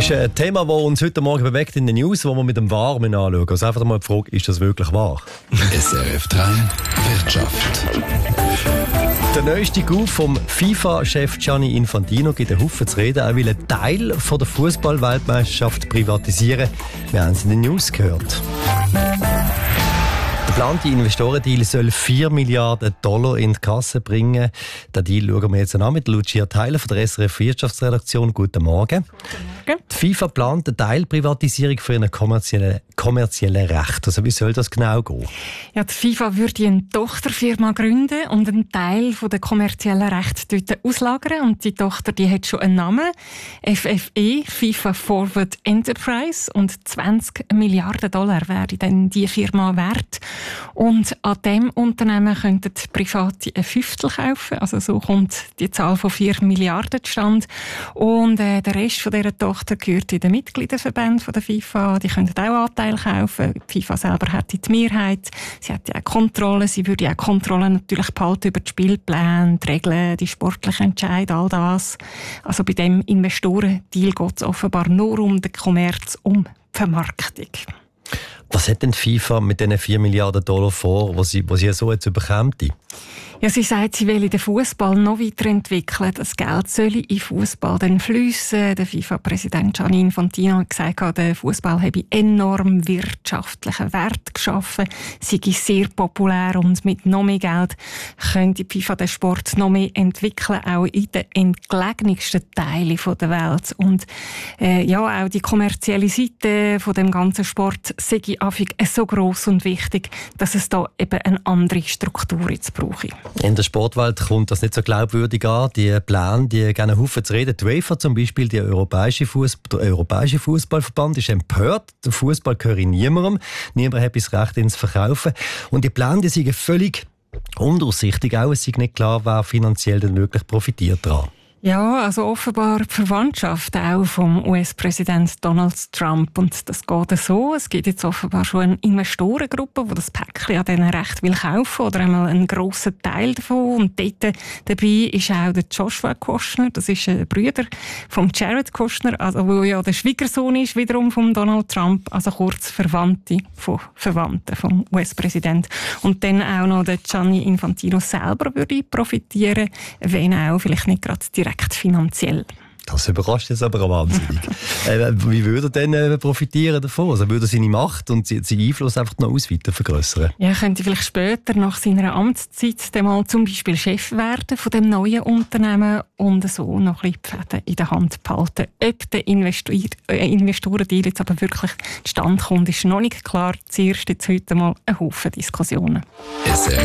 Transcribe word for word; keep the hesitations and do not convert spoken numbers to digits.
Das ist ein Thema, das uns heute Morgen bewegt in den News, das wir mit dem Wahr anschauen. Also einfach mal die Frage, ist das wirklich wahr? S R F drei Wirtschaft. Der neueste Coup vom FIFA-Chef Gianni Infantino gibt einen Haufen zu reden. Er will einen Teil von der Fußball-Weltmeisterschaft privatisieren. Wir haben es in den News gehört. Der geplante Investorendeal soll vier Milliarden Dollar in die Kasse bringen. Den Deal schauen wir jetzt an mit Lucia Theiler von der S R F Wirtschaftsredaktion. Guten Morgen. Guten Morgen. Die FIFA plant eine Teilprivatisierung für eine kommerzielle, kommerzielle Recht. Also wie soll das genau gehen? Ja, die FIFA würde eine Tochterfirma gründen und einen Teil der kommerziellen Rechte dort auslagern. Und die Tochter die hat schon einen Namen. F F E, FIFA Forward Enterprise. Und zwanzig Milliarden Dollar wäre dann die Firma wert. Und an diesem Unternehmen könnten Private ein Fünftel kaufen. Also so kommt die Zahl von vier Milliarden zustande. Und äh, der Rest von dieser Tochter gehört in den Mitgliederverband der FIFA. Die können auch Anteile kaufen. Die FIFA selber hätte die Mehrheit. Sie hätte auch Kontrolle. Sie würde auch Kontrolle natürlich behalten über die Spielpläne, die Regeln, die sportlichen Entscheide, all das. Also bei diesem Investorendeal geht es offenbar nur um den Kommerz, um die Vermarktung. Was hat denn die FIFA mit diesen vier Milliarden Dollar vor, was sie, was sie so jetzt bekommt? Ja, sie sagt, sie will den Fußball noch weiterentwickeln. Das Geld soll in Fußball dann fliessen. Der FIFA-Präsident Gianni Infantino hat gesagt, der Fußball habe enorm wirtschaftlichen Wert geschaffen, sei sehr populär und mit noch mehr Geld könnte die FIFA den Sport noch mehr entwickeln, auch in den entlegensten Teilen der Welt. Und äh, ja, auch die kommerzielle Seite von dem ganzen Sport sei affig so gross und wichtig, dass es da eben eine andere Struktur jetzt brauche. In der Sportwelt kommt das nicht so glaubwürdig an. Die Pläne, die geben einen Haufen zu reden. Die UEFA zum Beispiel, die Europäische Fuss- der Europäische Fußballverband, ist empört. Der Fußball gehört niemandem. Niemand hat das Recht, ihn zu verkaufen. Und die Pläne, die sind völlig undurchsichtig. Auch es ist nicht klar, wer finanziell denn wirklich profitiert daran. Ja, also offenbar die Verwandtschaft auch vom U S-Präsident Donald Trump. Und das geht so. Es gibt jetzt offenbar schon eine Investorengruppe, die das Päckchen an diesen Recht will kaufen oder einmal einen grossen Teil davon. Und dort dabei ist auch der Joshua Kushner, das ist ein Bruder von Jared Kushner, also wo ja der Schwiegersohn ist, wiederum von Donald Trump, also kurz Verwandte von Verwandten vom U S-Präsident. Und dann auch noch der Gianni Infantino selber würde profitieren, wenn auch vielleicht nicht gerade direkt finanziell. Das überrascht jetzt aber wahnsinnig. äh, wie würde er denn äh, profitieren davon? Also würde er seine Macht und seinen Einfluss einfach noch ausweiten, vergrößern? Ja, er könnte vielleicht später nach seiner Amtszeit dann mal zum Beispiel Chef werden von dem neuen Unternehmen und so noch ein bisschen die Fäden in der Hand behalten. Ob der Investor- äh, Investorendeal jetzt aber wirklich zustande kommt, ist noch nicht klar. Zuerst jetzt heute mal ein Haufen Diskussionen.